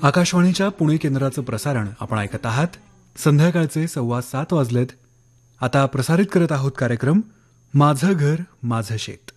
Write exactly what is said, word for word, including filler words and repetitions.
आकाशवाणीच्या पुणे केंद्राचं प्रसारण आपण ऐकत आहात. संध्याकाळचे सव्वा सात वाजलेत. आता प्रसारित करत आहोत कार्यक्रम माझं घर माझं शेत.